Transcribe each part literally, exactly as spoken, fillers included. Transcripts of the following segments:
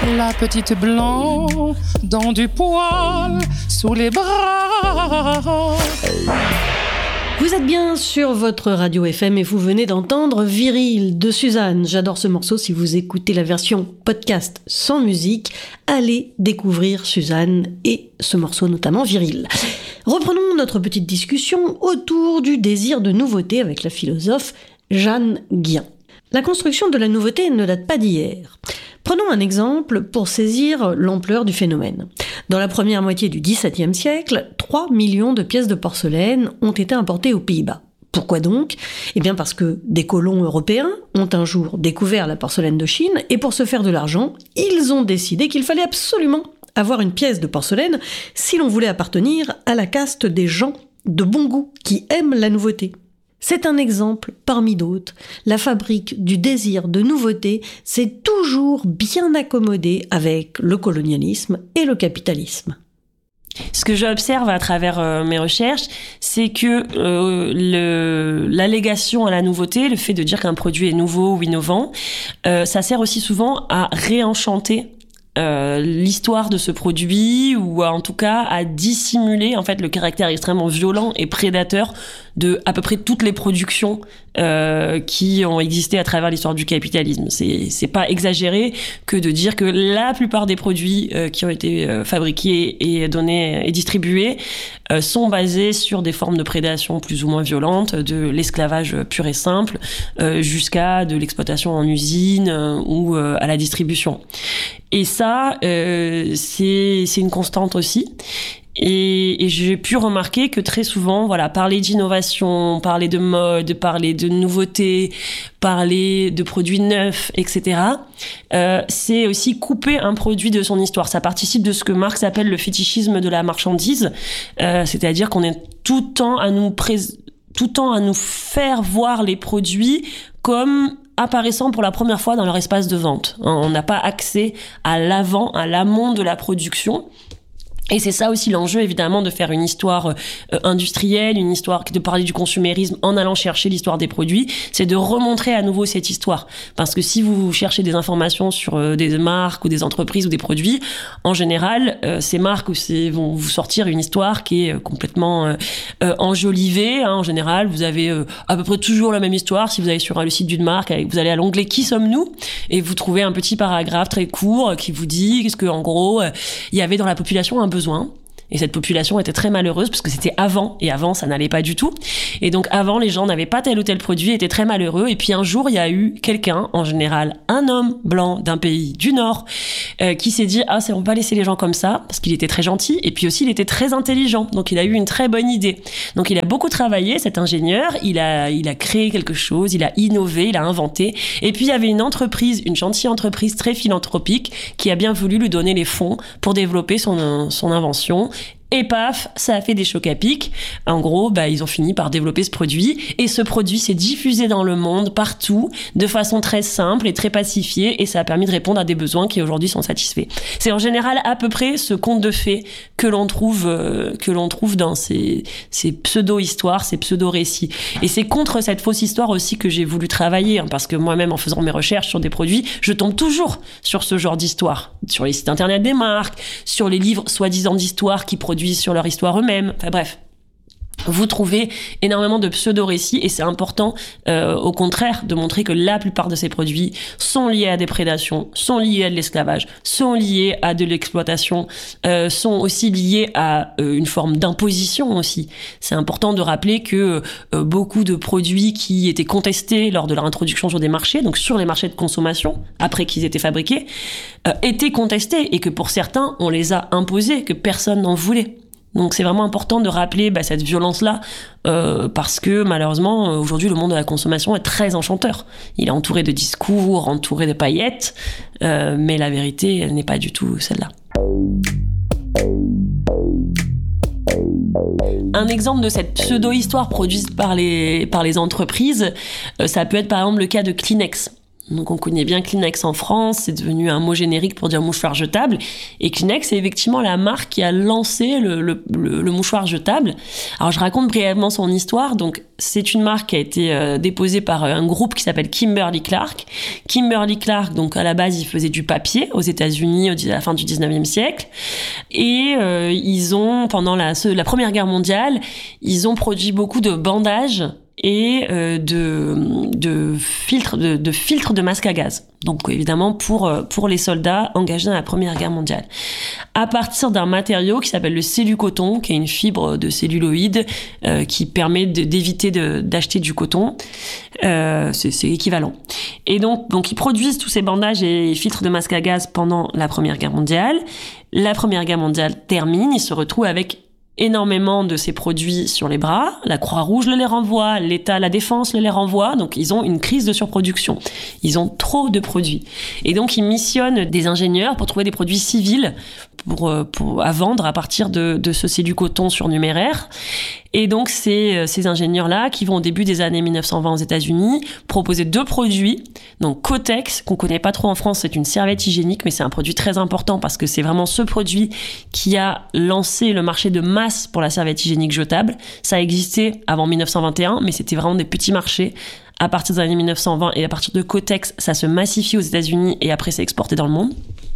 La petite blonde dans du poil sous les bras. Vous êtes bien sur votre radio F M et vous venez d'entendre Viril de Suzanne. J'adore ce morceau. Si vous écoutez la version podcast sans musique, allez découvrir Suzanne et ce morceau notamment Viril. Reprenons notre petite discussion autour du désir de nouveauté avec la philosophe Jeanne Guillain. La construction de la nouveauté ne date pas d'hier. Prenons un exemple pour saisir l'ampleur du phénomène. Dans la première moitié du dix-septième siècle, trois millions de pièces de porcelaine ont été importées aux Pays-Bas. Pourquoi donc ? Eh bien parce que des colons européens ont un jour découvert la porcelaine de Chine et pour se faire de l'argent, ils ont décidé qu'il fallait absolument avoir une pièce de porcelaine si l'on voulait appartenir à la caste des gens de bon goût qui aiment la nouveauté. C'est un exemple parmi d'autres. La fabrique du désir de nouveauté s'est toujours bien accommodée avec le colonialisme et le capitalisme. Ce que j'observe à travers euh, mes recherches, c'est que euh, le, l'allégation à la nouveauté, le fait de dire qu'un produit est nouveau ou innovant, euh, ça sert aussi souvent à réenchanter Euh, l'histoire de ce produit ou en tout cas à dissimuler en fait le caractère extrêmement violent et prédateur de à peu près toutes les productions euh, qui ont existé à travers l'histoire du capitalisme. C'est c'est pas exagéré que de dire que la plupart des produits euh, qui ont été euh, fabriqués et donnés et distribués euh, sont basés sur des formes de prédation plus ou moins violentes, de l'esclavage pur et simple euh, jusqu'à de l'exploitation en usine euh, ou euh, à la distribution. Et ça, euh, c'est, c'est une constante aussi. Et, et j'ai pu remarquer que très souvent, voilà, parler d'innovation, parler de mode, parler de nouveauté, parler de produits neufs, et cetera, euh, c'est aussi couper un produit de son histoire. Ça participe de ce que Marx appelle le fétichisme de la marchandise, euh, c'est-à-dire qu'on est tout le temps à nous pré- tout le temps à nous faire voir les produits comme apparaissant pour la première fois dans leur espace de vente. On n'a pas accès à l'avant, à l'amont de la production. Et c'est ça aussi l'enjeu, évidemment, de faire une histoire euh, industrielle, une histoire, de parler du consumérisme en allant chercher l'histoire des produits, c'est de remontrer à nouveau cette histoire. Parce que si vous cherchez des informations sur euh, des marques ou des entreprises ou des produits, en général, euh, ces marques ou ces, vont vous sortir une histoire qui est euh, complètement euh, euh, enjolivée. Hein. En général, vous avez euh, à peu près toujours la même histoire. Si vous allez sur le site d'une marque, vous allez à l'onglet « Qui sommes-nous ?» et vous trouvez un petit paragraphe très court qui vous dit qu'est-ce que, en gros, euh, il y avait dans la population un besoin. Et cette population était très malheureuse parce que c'était avant, et avant ça n'allait pas du tout. Et donc avant, les gens n'avaient pas tel ou tel produit, étaient très malheureux. Et puis un jour, il y a eu quelqu'un, en général un homme blanc d'un pays du Nord, euh, qui s'est dit ah, c'est, on va pas laisser les gens comme ça, parce qu'il était très gentil, et puis aussi il était très intelligent. Donc il a eu une très bonne idée. Donc il a beaucoup travaillé, cet ingénieur, il a, il a créé quelque chose, il a innové, il a inventé. Et puis il y avait une entreprise, une gentille entreprise très philanthropique, qui a bien voulu lui donner les fonds pour développer son, son invention. Et paf, ça a fait des chocs à pic. En gros, bah, ils ont fini par développer ce produit. Et ce produit s'est diffusé dans le monde, partout, de façon très simple et très pacifiée. Et ça a permis de répondre à des besoins qui aujourd'hui sont satisfaits. C'est en général à peu près ce conte de fées que l'on trouve, euh, que l'on trouve dans ces, ces pseudo-histoires, ces pseudo-récits. Et c'est contre cette fausse histoire aussi que j'ai voulu travailler. Hein, parce que moi-même, en faisant mes recherches sur des produits, je tombe toujours sur ce genre d'histoire. Sur les sites internet des marques, sur les livres soi-disant d'histoire qui produisent sur leur histoire eux-mêmes, enfin bref. Vous trouvez énormément de pseudo-récits et c'est important, euh, au contraire, de montrer que la plupart de ces produits sont liés à des prédations, sont liés à de l'esclavage, sont liés à de l'exploitation, euh, sont aussi liés à euh, une forme d'imposition aussi. C'est important de rappeler que euh, beaucoup de produits qui étaient contestés lors de leur introduction sur des marchés, donc sur les marchés de consommation, après qu'ils étaient fabriqués, euh, étaient contestés et que pour certains, on les a imposés, que personne n'en voulait. Donc c'est vraiment important de rappeler bah, cette violence-là euh, parce que malheureusement aujourd'hui le monde de la consommation est très enchanteur. Il est entouré de discours, entouré de paillettes, euh, mais la vérité elle n'est pas du tout celle-là. Un exemple de cette pseudo-histoire produite par les, par les entreprises, euh, ça peut être par exemple le cas de Kleenex. Donc on connaît bien Kleenex en France, c'est devenu un mot générique pour dire mouchoir jetable. Et Kleenex, c'est effectivement la marque qui a lancé le, le, le, le mouchoir jetable. Alors je raconte brièvement son histoire. Donc c'est une marque qui a été euh, déposée par un groupe qui s'appelle Kimberly-Clark. Kimberly-Clark, donc à la base, ils faisaient du papier aux États-Unis à la fin du dix-neuvième siècle. Et euh, ils ont, pendant la, la Première Guerre mondiale, ils ont produit beaucoup de bandages et euh, de, de filtres de, de filtres de masque à gaz. Donc évidemment pour pour les soldats engagés dans la Première Guerre mondiale. À partir d'un matériau qui s'appelle le cellucoton, qui est une fibre de celluloïd euh, qui permet de, d'éviter de, d'acheter du coton. Euh, c'est, c'est équivalent. Et donc donc ils produisent tous ces bandages et filtres de masque à gaz pendant la Première Guerre mondiale. La Première Guerre mondiale termine, ils se retrouvent avec énormément de ces produits sur les bras. La Croix-Rouge le les renvoie, l'État, la Défense le les renvoie. Donc, ils ont une crise de surproduction. Ils ont trop de produits. Et donc, ils missionnent des ingénieurs pour trouver des produits civils pour, pour, à vendre à partir de, de ce cellucoton surnuméraire. Et donc, c'est ces ingénieurs-là qui vont au début des années mille neuf cent vingt aux États-Unis proposer deux produits. Donc, Kotex, qu'on connaît pas trop en France, c'est une serviette hygiénique, mais c'est un produit très important parce que c'est vraiment ce produit qui a lancé le marché de masse pour la serviette hygiénique jetable. Ça a existé avant mille neuf cent vingt et un, mais c'était vraiment des petits marchés. À partir des années mille neuf cent vingt et à partir de Kotex, ça se massifie aux États-Unis et après c'est exporté dans le monde.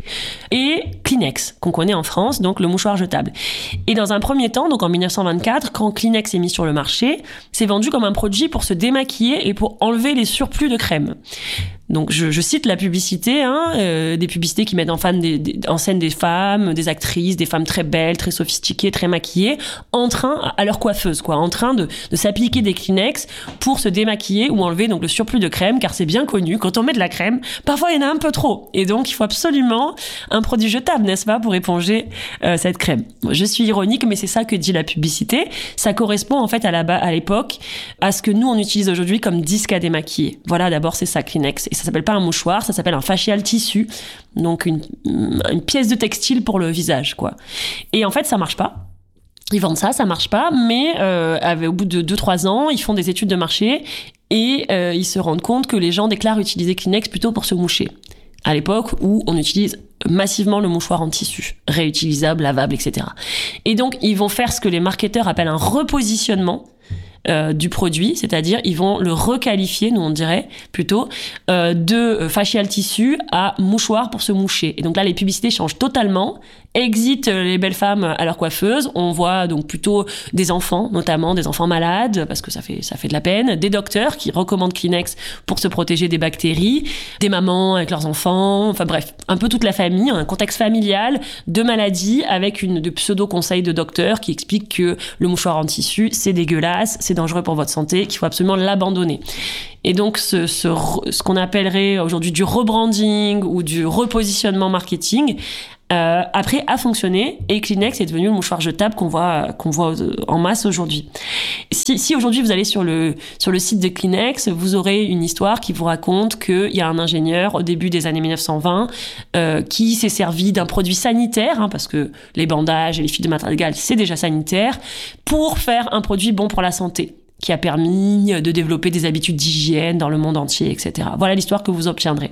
Et Kleenex, qu'on connaît en France, donc le mouchoir jetable. Et dans un premier temps, donc en mille neuf cent vingt-quatre, quand Kleenex est mis sur le marché, c'est vendu comme un produit pour se démaquiller et pour enlever les surplus de crème. Donc je, je cite la publicité, hein, euh, des publicités qui mettent en, fan des, des, en scène des femmes, des actrices, des femmes très belles, très sophistiquées, très maquillées, en train, à leur coiffeuse, quoi, en train de, de s'appliquer des Kleenex pour se démaquiller ou enlever donc le surplus de crème, car c'est bien connu, quand on met de la crème, parfois il y en a un peu trop. Et donc il faut absolument un produit jetable, n'est-ce pas, pour éponger euh, cette crème. Je suis ironique, mais c'est ça que dit la publicité. Ça correspond en fait à, la, à l'époque à ce que nous on utilise aujourd'hui comme disque à démaquiller. Voilà, d'abord c'est ça, Kleenex. Et ça s'appelle pas un mouchoir, ça s'appelle un facial tissu, donc une, une pièce de textile pour le visage, quoi. Et en fait, ça marche pas. Ils vendent ça, ça marche pas, mais euh, au bout de deux trois ans, ils font des études de marché et euh, ils se rendent compte que les gens déclarent utiliser Kleenex plutôt pour se moucher. À l'époque où on utilise massivement le mouchoir en tissu, réutilisable, lavable, et cetera. Et donc, ils vont faire ce que les marketeurs appellent un repositionnement Euh, du produit, c'est-à-dire ils vont le requalifier, nous on dirait plutôt, euh, de facial tissu à mouchoir pour se moucher. Et donc là, les publicités changent totalement. Exit les belles femmes à leur coiffeuse. On voit donc plutôt des enfants, notamment des enfants malades, parce que ça fait ça fait de la peine. Des docteurs qui recommandent Kleenex pour se protéger des bactéries. Des mamans avec leurs enfants. Enfin bref, un peu toute la famille, un contexte familial de maladies avec une de pseudo-conseils de docteurs qui expliquent que le mouchoir en tissu, c'est dégueulasse, c'est dangereux pour votre santé, qu'il faut absolument l'abandonner. Et donc, ce, ce, ce qu'on appellerait aujourd'hui du rebranding ou du repositionnement marketing, euh, après, a fonctionné et Kleenex est devenu le mouchoir jetable qu'on voit, qu'on voit en masse aujourd'hui. Si, si aujourd'hui vous allez sur le, sur le site de Kleenex, vous aurez une histoire qui vous raconte qu'il y a un ingénieur au début des années mille neuf cent vingt euh, qui s'est servi d'un produit sanitaire, hein, parce que les bandages et les fils de matériel, c'est déjà sanitaire, pour faire un produit bon pour la santé, qui a permis de développer des habitudes d'hygiène dans le monde entier, et cetera. Voilà l'histoire que vous obtiendrez.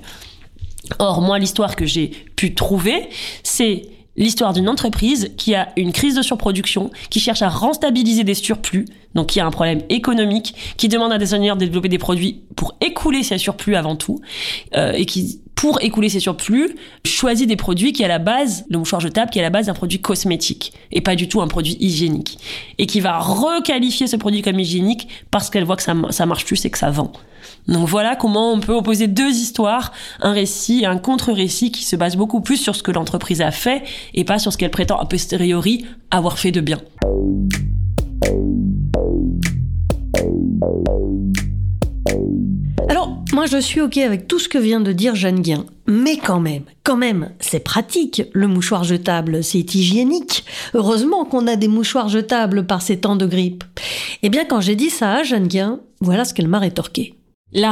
Or, moi, l'histoire que j'ai pu trouver, c'est l'histoire d'une entreprise qui a une crise de surproduction, qui cherche à rentabiliser des surplus, donc qui a un problème économique, qui demande à des ingénieurs de développer des produits pour écouler ces surplus avant tout, euh, et qui, pour écouler ces surplus, choisit des produits qui est à la base, le mouchoir jetable, qui est à la base d'un produit cosmétique, et pas du tout un produit hygiénique. Et qui va requalifier ce produit comme hygiénique parce qu'elle voit que ça, ça marche plus et que ça vend. Donc voilà comment on peut opposer deux histoires, un récit et un contre-récit qui se base beaucoup plus sur ce que l'entreprise a fait et pas sur ce qu'elle prétend a posteriori avoir fait de bien. Alors, moi je suis ok avec tout ce que vient de dire Jeanne Guin, mais quand même, quand même, c'est pratique, le mouchoir jetable, c'est hygiénique. Heureusement qu'on a des mouchoirs jetables par ces temps de grippe. Eh bien, quand j'ai dit ça à Jeanne Guin, voilà ce qu'elle m'a rétorqué.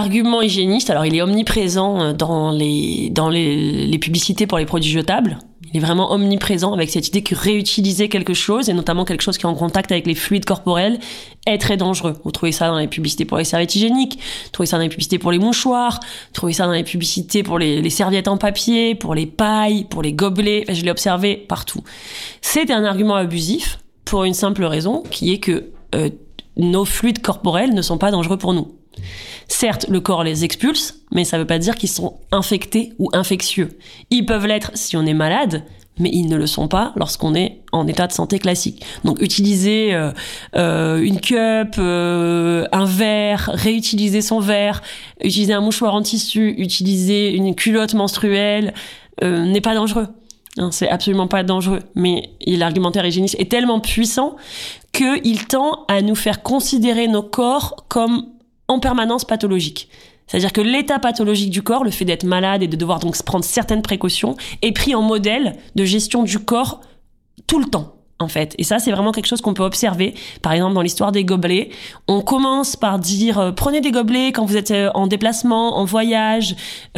L'argument hygiéniste, alors il est omniprésent dans les, dans les, les publicités pour les produits jetables. Il est vraiment omniprésent avec cette idée que réutiliser quelque chose, et notamment quelque chose qui est en contact avec les fluides corporels, est très dangereux. Vous trouvez ça dans les publicités pour les serviettes hygiéniques, vous trouvez ça dans les publicités pour les mouchoirs, vous trouvez ça dans les publicités pour les, les serviettes en papier, pour les pailles, pour les gobelets. Enfin, je l'ai observé partout. C'est un argument abusif pour une simple raison, qui est que euh, nos fluides corporels ne sont pas dangereux pour nous. Certes, le corps les expulse, mais ça ne veut pas dire qu'ils sont infectés ou infectieux. Ils peuvent l'être si on est malade, mais ils ne le sont pas lorsqu'on est en état de santé classique. Donc utiliser euh, euh, une cup, euh, un verre, réutiliser son verre, utiliser un mouchoir en tissu, utiliser une culotte menstruelle, euh, n'est pas dangereux. Hein, c'est absolument pas dangereux. Mais l'argumentaire hygiéniste est tellement puissant qu'il tend à nous faire considérer nos corps comme en permanence pathologique. C'est-à-dire que l'état pathologique du corps, le fait d'être malade et de devoir donc prendre certaines précautions, est pris en modèle de gestion du corps tout le temps, en fait. Et ça, c'est vraiment quelque chose qu'on peut observer. Par exemple, dans l'histoire des gobelets, on commence par dire euh, prenez des gobelets quand vous êtes euh, en déplacement, en voyage,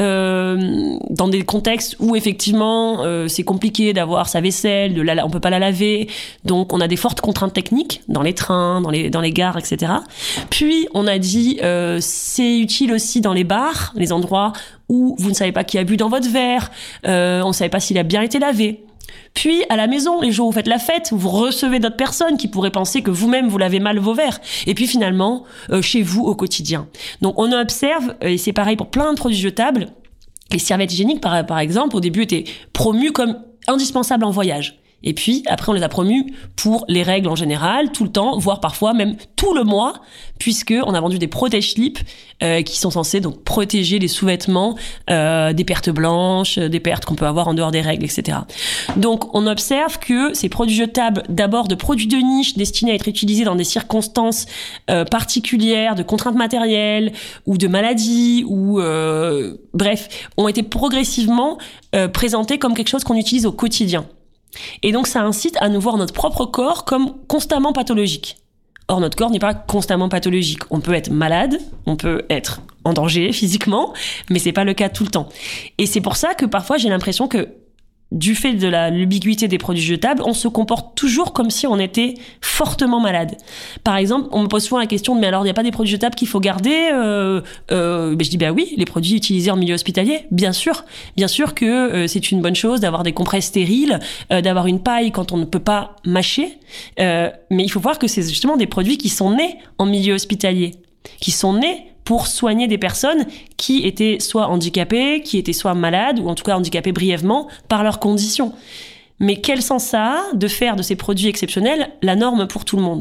euh, dans des contextes où effectivement euh, c'est compliqué d'avoir sa vaisselle, de la, on peut pas la laver, donc on a des fortes contraintes techniques dans les trains, dans les dans les gares, et cetera. Puis on a dit euh, c'est utile aussi dans les bars, les endroits où vous ne savez pas qui a bu dans votre verre, euh, on ne savait pas s'il a bien été lavé. Puis, à la maison, les jours où vous faites la fête, vous recevez d'autres personnes qui pourraient penser que vous-même, vous lavez mal vos verres. Et puis, finalement, euh, chez vous, au quotidien. Donc, on observe, et c'est pareil pour plein de produits jetables, les serviettes hygiéniques, par, par exemple, au début, étaient promues comme indispensables en voyage. Et puis, après, on les a promus pour les règles en général, tout le temps, voire parfois même tout le mois, puisqu'on a vendu des protège-slips euh, qui sont censés donc protéger les sous-vêtements euh, des pertes blanches, des pertes qu'on peut avoir en dehors des règles, et cetera. Donc, on observe que ces produits jetables, d'abord de produits de niche destinés à être utilisés dans des circonstances euh, particulières, de contraintes matérielles ou de maladies, ou euh, bref, ont été progressivement euh, présentés comme quelque chose qu'on utilise au quotidien. Et donc ça incite à nous voir notre propre corps comme constamment pathologique. Or notre corps n'est pas constamment pathologique. On peut être malade, on peut être en danger physiquement, mais c'est pas le cas tout le temps. Et c'est pour ça que parfois j'ai l'impression que du fait de la, l'ubiquité des produits jetables, on se comporte toujours comme si on était fortement malade. Par exemple, on me pose souvent la question, mais alors il n'y a pas des produits jetables qu'il faut garder euh, euh, ben je dis, bah oui, les produits utilisés en milieu hospitalier, bien sûr. Bien sûr que euh, c'est une bonne chose d'avoir des compresses stériles, euh, d'avoir une paille quand on ne peut pas mâcher, euh, mais il faut voir que c'est justement des produits qui sont nés en milieu hospitalier, qui sont nés pour soigner des personnes qui étaient soit handicapées, qui étaient soit malades, ou en tout cas handicapées brièvement par leurs conditions. Mais quel sens ça a de faire de ces produits exceptionnels la norme pour tout le monde ?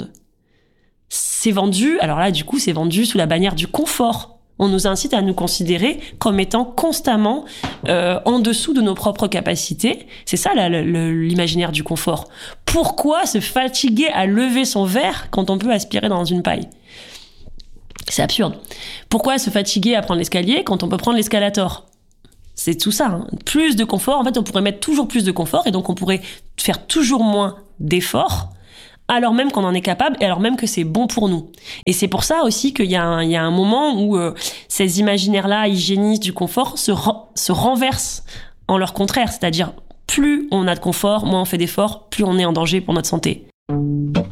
C'est vendu, alors là du coup c'est vendu sous la bannière du confort. On nous incite à nous considérer comme étant constamment euh, en dessous de nos propres capacités. C'est ça là, le, le, l'imaginaire du confort. Pourquoi se fatiguer à lever son verre quand on peut aspirer dans une paille ? C'est absurde. Pourquoi se fatiguer à prendre l'escalier quand on peut prendre l'escalator ? C'est tout ça. Hein. Plus de confort, en fait, on pourrait mettre toujours plus de confort et donc on pourrait faire toujours moins d'efforts alors même qu'on en est capable et alors même que c'est bon pour nous. Et c'est pour ça aussi qu'il y a un, il y a un moment où euh, ces imaginaires-là, hygiénistes du confort, se, ren- se renversent en leur contraire. C'est-à-dire, plus on a de confort, moins on fait d'efforts, plus on est en danger pour notre santé.